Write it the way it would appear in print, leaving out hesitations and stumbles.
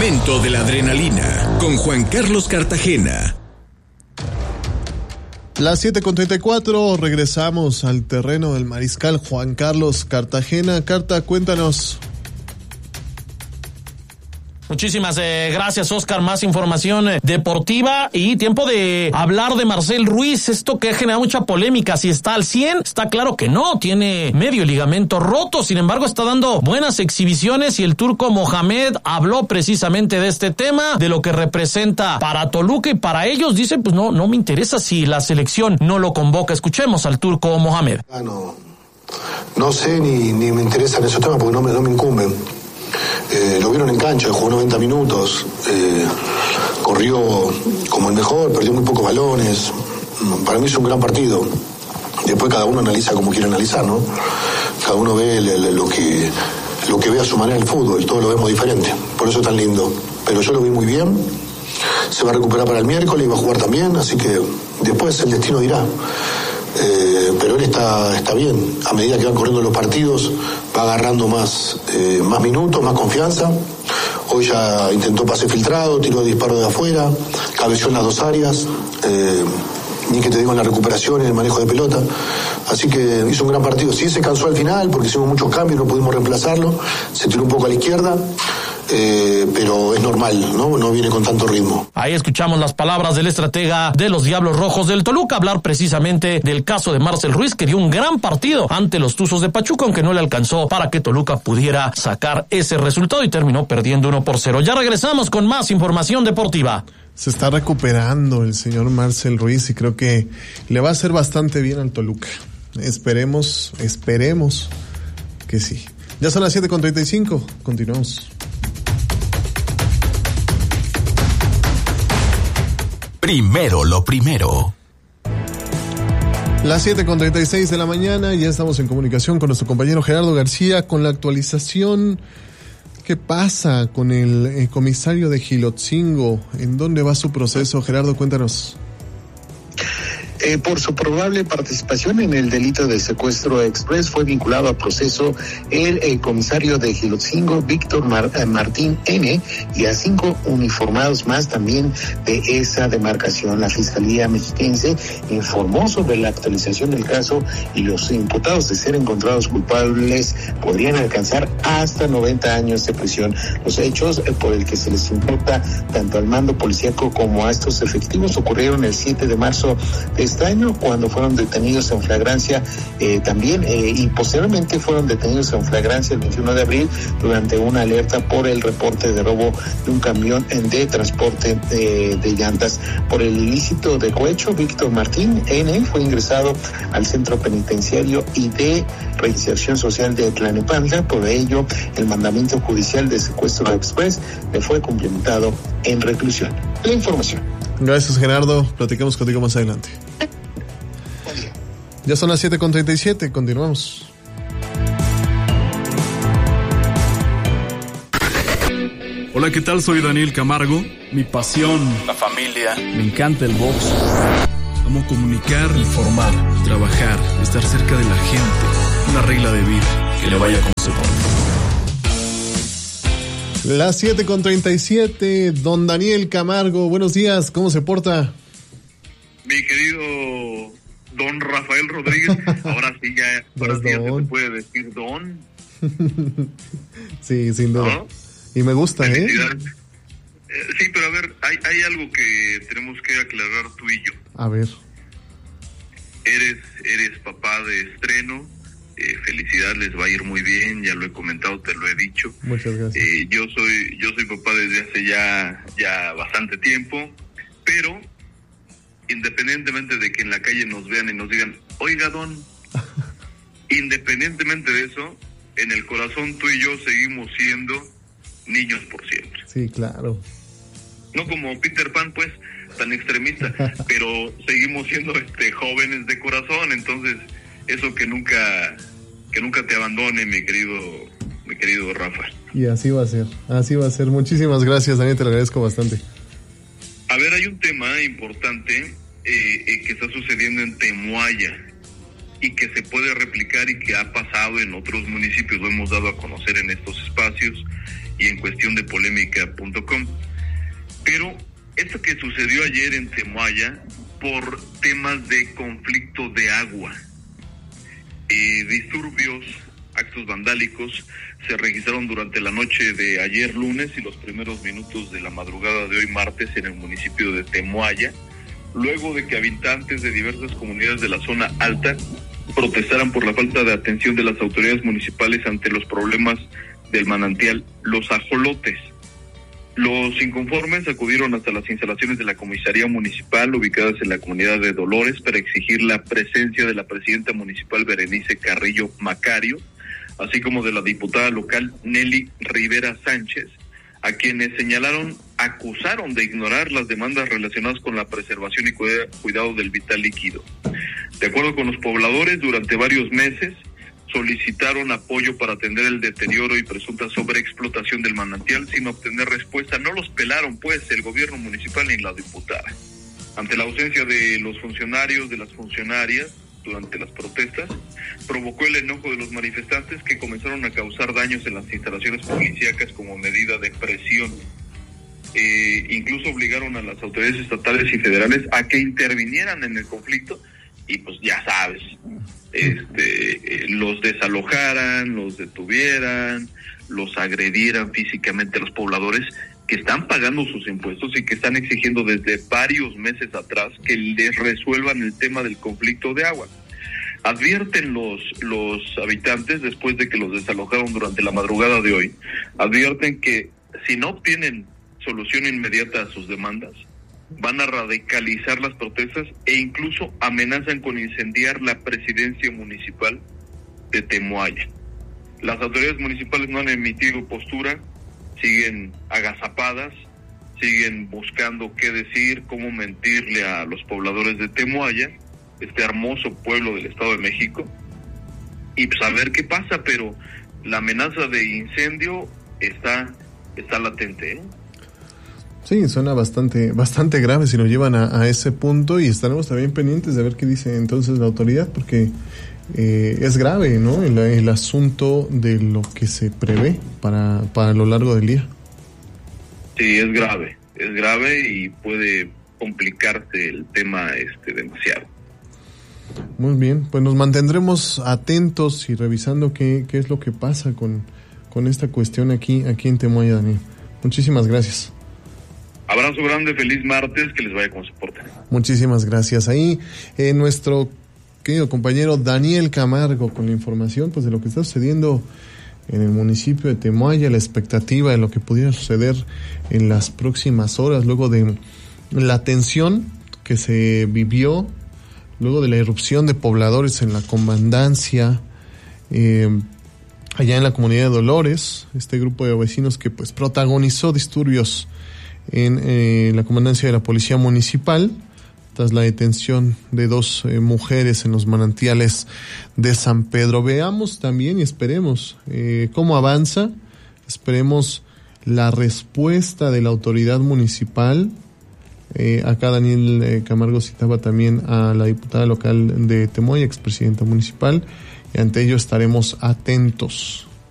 momento de la adrenalina con Juan Carlos Cartagena. Las 7:34, regresamos al terreno del mariscal Juan Carlos Cartagena. Carta, cuéntanos. Muchísimas gracias, Oscar. Más información deportiva y tiempo de hablar de Marcel Ruiz. Esto que ha generado mucha polémica. Si está al 100, está claro que no. Tiene medio ligamento roto. Sin embargo, está dando buenas exhibiciones y el turco Mohamed habló precisamente de este tema, de lo que representa para Toluca y para ellos. Dice, pues no me interesa si la selección no lo convoca. Escuchemos al turco Mohamed. No sé ni me interesan esos temas porque no me incumben. Lo vieron en cancha, jugó 90 minutos, corrió como el mejor, perdió muy pocos balones. Para mí es un gran partido. Después cada uno analiza como quiere analizar, ¿no? Cada uno ve lo que ve a su manera el fútbol, todos lo vemos diferente, por eso es tan lindo. Pero yo lo vi muy bien, se va a recuperar para el miércoles y va a jugar también, así que después el destino dirá. Pero él está bien. A medida que van corriendo los partidos va agarrando más minutos, más confianza. Hoy ya intentó pase filtrado, tiró disparo de afuera, cabeció en las dos áreas, ni que te digo en la recuperación, en el manejo de pelota. Así que hizo un gran partido. Sí se cansó al final porque hicimos muchos cambios, no pudimos reemplazarlo, se tiró un poco a la izquierda. Pero es normal, no viene con tanto ritmo. Ahí escuchamos las palabras del estratega de los Diablos Rojos del Toluca, hablar precisamente del caso de Marcel Ruiz, que dio un gran partido ante los Tuzos de Pachuca, aunque no le alcanzó para que Toluca pudiera sacar ese resultado y terminó perdiendo 1-0. Ya regresamos con más información deportiva. Se está recuperando el señor Marcel Ruiz y creo que le va a hacer bastante bien al Toluca. Esperemos que sí. Ya son las 7:35, continuamos. Primero lo primero. Las 7:36 de la mañana, ya estamos en comunicación con nuestro compañero Gerardo García con la actualización. ¿Qué pasa con el comisario de Jilotzingo? ¿En dónde va su proceso? Gerardo, cuéntanos. Por su probable participación en el delito de secuestro express fue vinculado a proceso el comisario de Jilotzingo, Víctor Martín N., y a 5 uniformados más también de esa demarcación. La Fiscalía Mexiquense informó sobre la actualización del caso y los imputados de ser encontrados culpables podrían alcanzar hasta 90 años de prisión. Los hechos por el que se les imputa tanto al mando policíaco como a estos efectivos ocurrieron el 7 de marzo de este año, cuando fueron detenidos en flagrancia también, y posteriormente fueron detenidos en flagrancia el 21 de abril durante una alerta por el reporte de robo de un camión de transporte de llantas. Por el ilícito de cohecho, Víctor Martín N. fue ingresado al centro penitenciario y de reinserción social de Tlalnepantla. Por ello, el mandamiento judicial de secuestro express le fue cumplimentado en reclusión. La información. Gracias, Gerardo. Platicamos contigo más adelante. Ya son las 7:37, continuamos. Hola, ¿qué tal? Soy Daniel Camargo. Mi pasión, la familia. Me encanta el box. Amo comunicar, informar, trabajar, estar cerca de la gente. Una regla de vida. Que le vaya como se pone. Las 7:37, don Daniel Camargo, buenos días, ¿cómo se porta? Mi querido don Rafael Rodríguez, ahora sí ya se puede decir don. Sí, sin duda. ¿No? Y me gusta, Sí, pero a ver, hay algo que tenemos que aclarar tú y yo. A ver. Eres papá de estreno. Felicidad, les va a ir muy bien, ya lo he comentado, te lo he dicho. Muchas gracias. Yo soy papá desde hace ya bastante tiempo, pero independientemente de que en la calle nos vean y nos digan, oiga don, independientemente de eso, en el corazón tú y yo seguimos siendo niños por siempre. Sí, claro. No como Peter Pan, pues, tan extremista, pero seguimos siendo jóvenes de corazón, entonces eso que nunca te abandone, mi querido Rafa. Y así va a ser. Muchísimas gracias, Daniel, te lo agradezco bastante. A ver, hay un tema importante que está sucediendo en Temuaya y que se puede replicar y que ha pasado en otros municipios, lo hemos dado a conocer en estos espacios, y en cuestiondepolémica.com. Pero esto que sucedió ayer en Temoaya, por temas de conflicto de agua, disturbios, actos vandálicos, se registraron durante la noche de ayer lunes y los primeros minutos de la madrugada de hoy martes en el municipio de Temoaya, luego de que habitantes de diversas comunidades de la zona alta protestaran por la falta de atención de las autoridades municipales ante los problemas del manantial Los Ajolotes. Los inconformes acudieron hasta las instalaciones de la comisaría municipal ubicadas en la comunidad de Dolores para exigir la presencia de la presidenta municipal Berenice Carrillo Macario, así como de la diputada local Nelly Rivera Sánchez, a quienes acusaron de ignorar las demandas relacionadas con la preservación y cuidado del vital líquido. De acuerdo con los pobladores, durante varios meses solicitaron apoyo para atender el deterioro y presunta sobreexplotación del manantial sin obtener respuesta. No los pelaron, pues, el gobierno municipal ni la diputada. Ante la ausencia de los funcionarios, de las funcionarias, durante las protestas, provocó el enojo de los manifestantes que comenzaron a causar daños en las instalaciones policíacas como medida de presión. Incluso obligaron a las autoridades estatales y federales a que intervinieran en el conflicto y pues ya sabes, los desalojaran, los detuvieran, los agredieran físicamente a los pobladores que están pagando sus impuestos y que están exigiendo desde varios meses atrás que les resuelvan el tema del conflicto de agua. Advierten los habitantes, después de que los desalojaron durante la madrugada de hoy, advierten que si no obtienen solución inmediata a sus demandas, van a radicalizar las protestas e incluso amenazan con incendiar la presidencia municipal de Temoaya. Las autoridades municipales no han emitido postura, siguen agazapadas, siguen buscando qué decir, cómo mentirle a los pobladores de Temoaya, este hermoso pueblo del Estado de México, y pues a ver qué pasa, pero la amenaza de incendio está latente, ¿eh? Sí, suena bastante grave si nos llevan a ese punto, y estaremos también pendientes de ver qué dice entonces la autoridad, porque es grave, ¿no? El asunto de lo que se prevé para lo largo del día. Sí, es grave y puede complicarse el tema demasiado. Muy bien, pues nos mantendremos atentos y revisando qué es lo que pasa con esta cuestión aquí en Temoaya, Daniel. Muchísimas gracias. Abrazo grande, feliz martes, que les vaya con soporte. Muchísimas gracias. Ahí nuestro querido compañero Daniel Camargo con la información pues de lo que está sucediendo en el municipio de Temoaya, la expectativa de lo que pudiera suceder en las próximas horas, luego de la tensión que se vivió, luego de la irrupción de pobladores en la comandancia, allá en la comunidad de Dolores, este grupo de vecinos que pues protagonizó disturbios en la comandancia de la policía municipal tras la detención de 2 mujeres en los manantiales de San Pedro. Veamos también y esperemos cómo avanza, esperemos la respuesta de la autoridad municipal. Acá Daniel Camargo citaba también a la diputada local de Temoaya, expresidenta municipal, y ante ello estaremos atentos.